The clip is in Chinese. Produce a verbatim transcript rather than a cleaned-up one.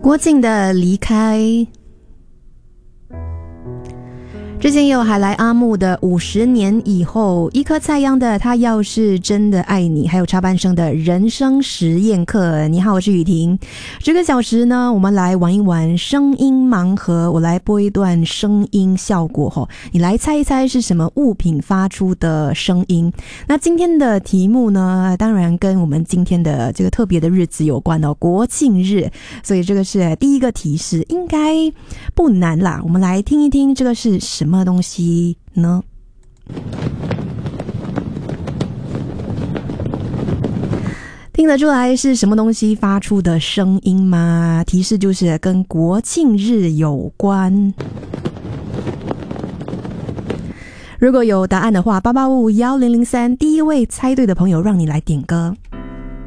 郭靖的离开，之前有海来阿木的五十年以后，一颗菜秧的他要是真的爱你，还有插班生的人生实验课。你好，我是雨婷。这个小时呢，我们来玩一玩声音盲盒，我来播一段声音效果吼，你来猜一猜是什么物品发出的声音。那今天的题目呢，当然跟我们今天的这个特别的日子有关哦，国庆日，所以这个是第一个提示，应该不难啦。我们来听一听这个是什么什么东西呢？听得出来是什么东西发出的声音吗？提示就是跟国庆日有关。如果有答案的话，八八五一零零三，第一位猜对的朋友让你来点歌。